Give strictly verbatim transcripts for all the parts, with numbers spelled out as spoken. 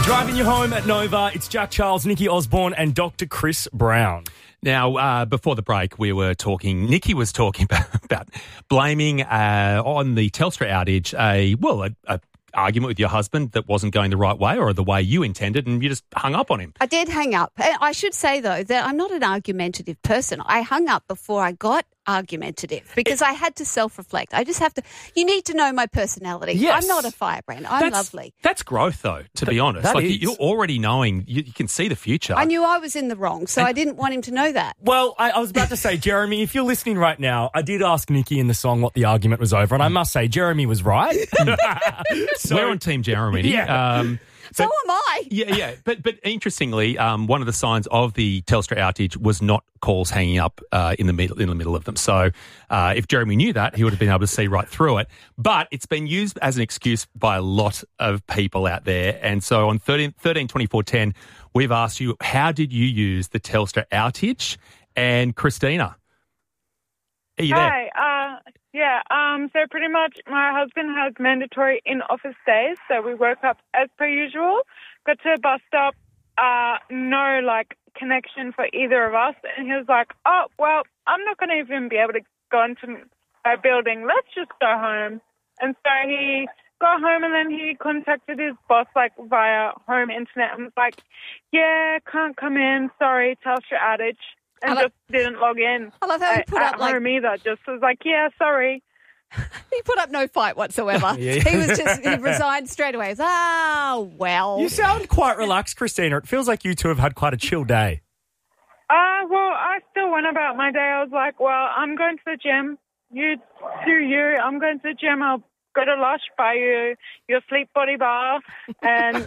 Driving you home at Nova, it's Jack Charles, Nikki Osborne and Doctor Chris Brown. Now, uh, before the break, we were talking, Nikki was talking about, about blaming uh, on the Telstra outage a, well, a, a argument with your husband that wasn't going the right way or the way you intended, and you just hung up on him. I did hang up. I should say, though, that I'm not an argumentative person. I hung up before I got argumentative because I had to self-reflect. I just have to, you need to know my personality. Yes. I'm not a firebrand. I'm that's, lovely. That's growth, though, to be honest. that Like is. You're already knowing, you, you can see the future. I knew I was in the wrong, so I didn't want him to know that. Well, I, I was about to say, Jeremy, if you're listening right now, I did ask Nikki in the song what the argument was over, and I must say, Jeremy was right. So, we're on Team Jeremy. Yeah. Um, So but- am I. Yeah, yeah. But but interestingly, um, one of the signs of the Telstra outage was not calls hanging up uh, in the middle in the middle of them. So uh, if Jeremy knew that, he would have been able to see right through it. But it's been used as an excuse by a lot of people out there. And so on thirteen, thirteen twenty-four ten, we've asked you, how did you use the Telstra outage? And Christina, are you there? Hi. Uh, yeah. Um. So pretty much, my husband has mandatory in-office days, so we woke up as per usual. Got to a bus stop. Uh, no like connection for either of us, and he was like, "Oh, well, I'm not going to even be able to go into a building. Let's just go home." And so he got home, and then he contacted his boss like via home internet and was like, "Yeah, can't come in. Sorry, Telstra outage." And I love- just didn't log in I love how he at, put at up like home either. Just was like, yeah, sorry. he put up no fight whatsoever. Yeah. He was just he resigned straight away. He was, ah, well. You sound quite relaxed, Christina. It feels like you two have had quite a chill day. Uh, well, I still went about my day. I was like, well, I'm going to the gym. You do you. I'm going to the gym. I'll go to Lush, buy you your sleep body bar. And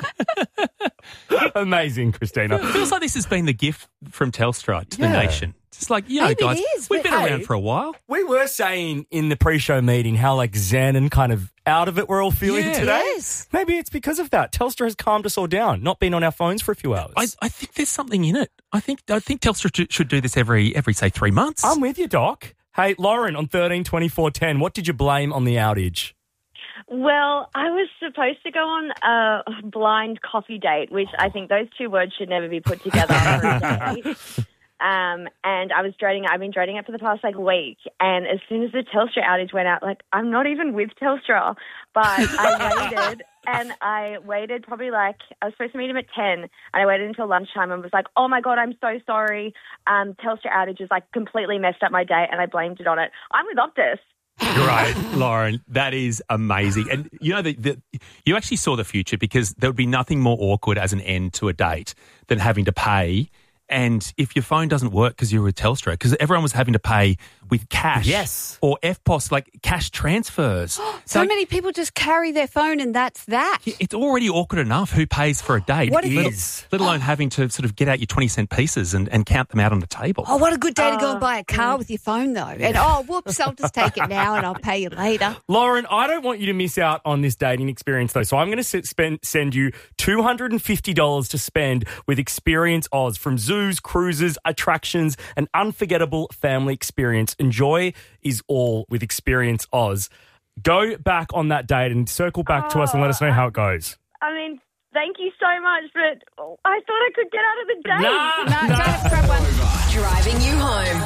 Amazing, Christina. It feels like this has been the gift from Telstra to Yeah. the nation. Just like, you know, Maybe it guys, is. we've been Hey. around for a while. We were saying in the pre-show meeting how like zen and kind of out of it we're all feeling Yeah. today. Yes. Maybe it's because of that. Telstra has calmed us all down, not been on our phones for a few hours. I, I think there's something in it. I think I think Telstra should- should do this every, every say, three months. I'm with you, Doc. Hey, Lauren, on thirteen twenty-four ten, what did you blame on the outage? Well, I was supposed to go on a blind coffee date, which I think those two words should never be put together for a date. Um, and I was dreading it. I've been dreading it for the past like week. And as soon as the Telstra outage went out, like I'm not even with Telstra, but I waited and I waited probably like I was supposed to meet him at ten, and I waited until lunchtime and was like, "Oh my god, I'm so sorry. Um, Telstra outage has like completely messed up my day," and I blamed it on it. I'm with Optus. Great, Lauren. That is amazing. And, you know, the, the, you actually saw the future because there would be nothing more awkward as an end to a date than having to pay. And if your phone doesn't work because you're with Telstra, because everyone was having to pay with cash. Yes. Or F P O S, like cash transfers. So Like, many people just carry their phone and that's that. it's already awkward enough who pays for a date. What It if is. Let alone having to sort of get out your twenty cent pieces and, and count them out on the table. Oh, what a good day to go and buy a car with your phone, though. And, oh, whoops, I'll just take it now and I'll pay you later. Lauren, I don't want you to miss out on this dating experience, though. So I'm going to spend, send you two hundred fifty dollars to spend with Experience Oz. From zoos, cruises, attractions, an unforgettable family experience. Enjoy is all with Experience Oz. Go back on that date and circle back to us and let us know how it goes. I mean, thank you so much, but I thought I could get out of the date. Nah. No, don't have to grab one. Driving you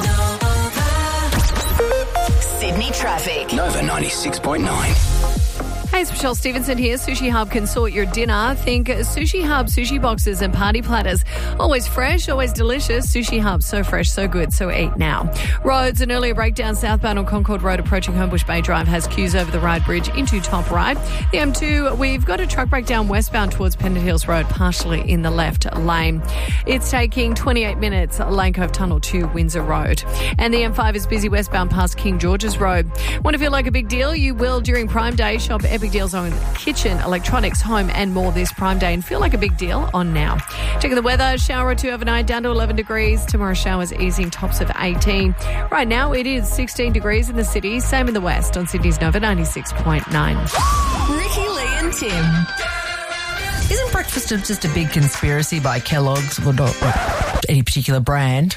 home. Sydney traffic. Nova ninety-six point nine. Hey, it's Michelle Stevenson here. Sushi Hub can sort your dinner. Think Sushi Hub sushi boxes and party platters. Always fresh, always delicious. Sushi Hub, so fresh, so good, so eat now. Roads, an earlier breakdown southbound on Concord Road approaching Homebush Bay Drive has queues over the Ryde Bridge into Top Ryde. The M two, we've got a truck breakdown westbound towards Pennant Hills Road, partially in the left lane. It's taking twenty-eight minutes, Lane Cove Tunnel to Windsor Road. And the M five is busy westbound past King George's Road. Want to feel like a big deal? You will during Prime Day. Shop Epic Deals on kitchen, electronics, home and more this Prime Day and feel like a big deal on now. Checking the weather, shower or two overnight down to eleven degrees. Tomorrow showers easing, tops of eighteen. Right now it is sixteen degrees in the city, same in the west on Sydney's Nova ninety-six point nine. Nikki, Lee and Tim. Isn't breakfast just a big conspiracy by Kellogg's, or not any particular brand,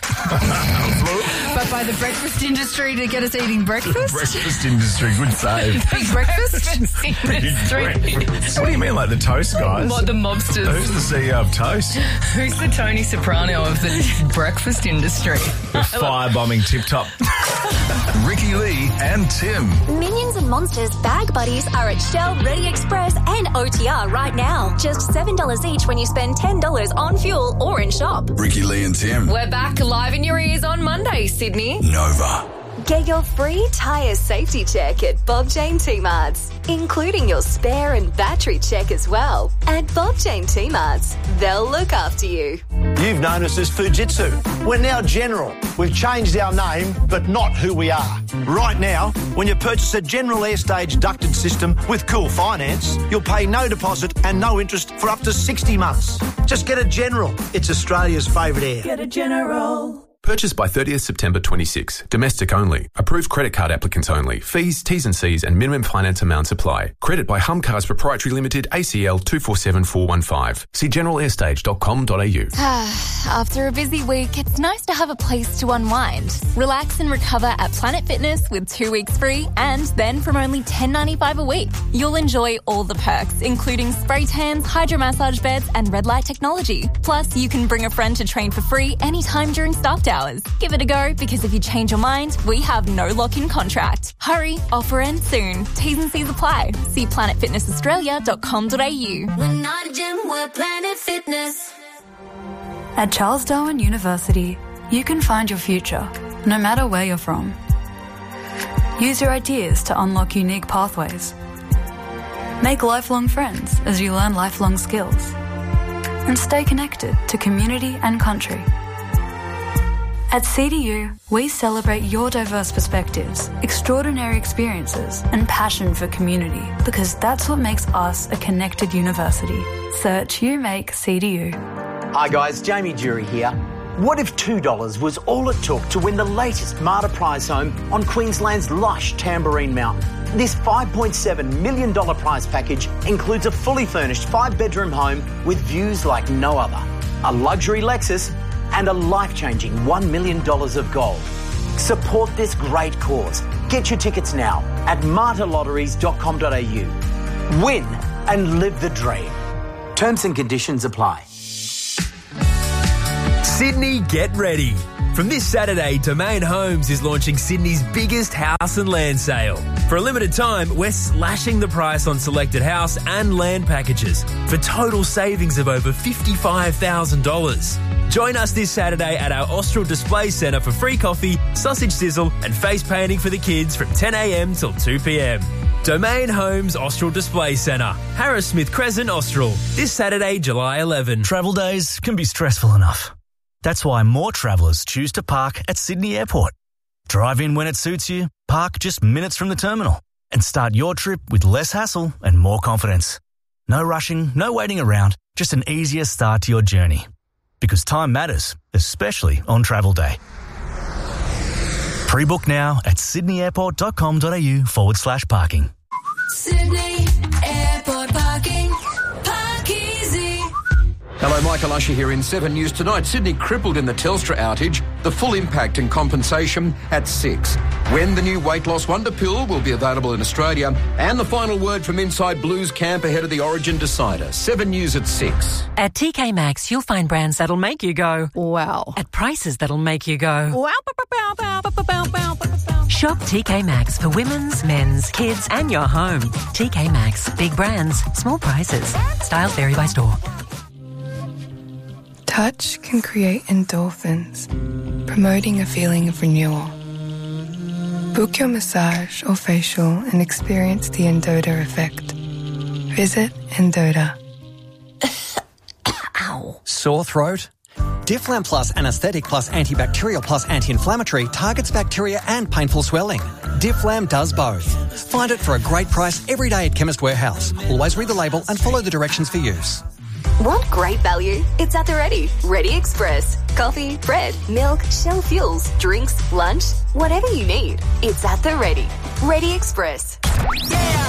but by the breakfast industry to get us eating breakfast? Breakfast industry, good save. Big breakfast industry. What do you mean, like the toast guys? What, the mobsters? Who's the C E O of Toast? Who's the Tony Soprano of the breakfast industry? The firebombing Tip Top. Ricky Lee and Tim. Minions and Monsters Bag Buddies are at Shell, Ready Express and O T R right now. Just seven dollars each when you spend ten dollars on fuel or in shop. Ricky Lee and Tim. We're back live in your ears on Monday, Sydney. Nova. Get your free tyre safety check at Bob Jane T-Marts, including your spare and battery check as well. At Bob Jane T-Marts, they'll look after you. You've known us as Fujitsu. We're now General. We've changed our name, but not who we are. Right now, when you purchase a General Airstage ducted system with Cool Finance, you'll pay no deposit and no interest for up to sixty months. Just get a General. It's Australia's favourite air. Get a General. Purchased by thirtieth September twenty-six. Domestic only. Approved credit card applicants only. Fees, T's and C's and minimum finance amounts apply. Credit by Hum Cars Proprietary Limited, A C L two four seven four one five. See general airstage dot com dot a u. After a busy week, it's nice to have a place to unwind. Relax and recover at Planet Fitness with two weeks free, and then from only ten dollars ninety-five a week. You'll enjoy all the perks, including spray tans, hydro massage beds and red light technology. Plus, you can bring a friend to train for free anytime during staffed hours. Give it a go, because if you change your mind, we have no lock-in contract. Hurry, offer ends soon. T's and C's apply. See planet fitness australia dot com dot a u. We're not a gym, we're Planet Fitness. At Charles Darwin University, you can find your future, no matter where you're from. Use your ideas to unlock unique pathways. Make lifelong friends as you learn lifelong skills. And stay connected to community and country. At C D U, we celebrate your diverse perspectives, extraordinary experiences, and passion for community, because that's what makes us a connected university. Search You Make C D U. Hi guys, Jamie Jury here. What if two dollars was all it took to win the latest Marta Prize home on Queensland's lush Tamborine Mountain? This five point seven million dollars prize package includes a fully furnished five-bedroom home with views like no other, a luxury Lexus, and a life-changing one million dollars of gold. Support this great cause. Get your tickets now at marta lotteries dot com dot a u. Win and live the dream. Terms and conditions apply. Sydney, get ready. From this Saturday, Domain Homes is launching Sydney's biggest house and land sale. For a limited time, we're slashing the price on selected house and land packages for total savings of over fifty-five thousand dollars. Join us this Saturday at our Austral Display Centre for free coffee, sausage sizzle and face painting for the kids from ten a m till two p m. Domain Homes Austral Display Centre, Harris Smith Crescent, Austral. This Saturday, July eleventh. Travel days can be stressful enough. That's why more travellers choose to park at Sydney Airport. Drive in when it suits you, park just minutes from the terminal, and start your trip with less hassle and more confidence. No rushing, no waiting around, just an easier start to your journey. Because time matters, especially on travel day. Pre-book now at sydney airport dot com dot a u forward slash parking. Sydney Airport Parking. Park easy. Hello, Michael Usher here in seven News Tonight. Sydney crippled in the Telstra outage. The full impact and compensation at six. When the new weight loss wonder pill will be available in Australia. And the final word from inside Blues camp ahead of the Origin decider. seven News at six. At T K Maxx, you'll find brands that'll make you go, wow. At prices that'll make you go, wow. Shop T K Maxx for women's, men's, kids and your home. T K Maxx. Big brands, small prices. Styles vary by store. Touch can create endorphins, promoting a feeling of renewal. Book your massage or facial and experience the Endota effect. Visit Endota. Ow. Sore throat? Difflam Plus Anesthetic Plus Antibacterial Plus Anti-Inflammatory targets bacteria and painful swelling. Difflam does both. Find it for a great price every day at Chemist Warehouse. Always read the label and follow the directions for use. Want great value? It's at the Ready. Ready Express. Coffee, bread, milk, Shell fuels, drinks, lunch, whatever you need. It's at the Ready. Ready Express. Yeah.